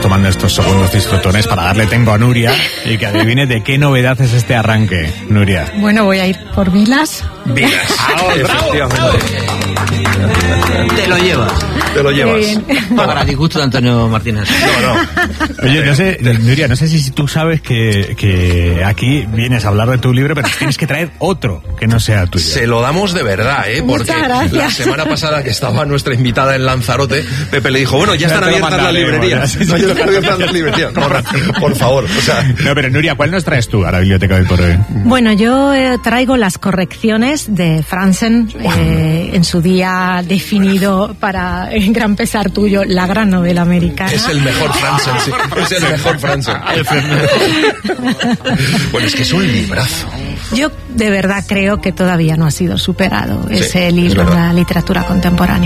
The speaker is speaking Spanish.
tomando estos segundos disfrutones para darle tempo a Nuria y que adivine de qué novedad es este arranque, Nuria. Bueno, voy a ir por Vilas. Vilas, efectivamente. Te lo llevas. Te lo llevas. Para disgusto de Antonio Martínez. No. Oye, no sé, Nuria, no sé si tú sabes que aquí vienes a hablar de tu libro, pero tienes que traer otro que no sea tuyo. Se lo damos de verdad, porque la semana pasada que estaba nuestra invitada en Lanzarote, Pepe le dijo, bueno, ya están abiertas las librerías. No, ya están abiertas las librerías. Por favor, o sea... No, pero Nuria, ¿cuál nos traes tú a la biblioteca hoy por hoy? Bueno, yo traigo las correcciones de Franzen, en su día definido para el gran pesar tuyo, la gran novela americana. Es el mejor Franzen, sí. Es el mejor Franzen. Bueno, es que es un librazo. Yo de verdad creo que todavía no ha sido superado ese libro en la literatura contemporánea.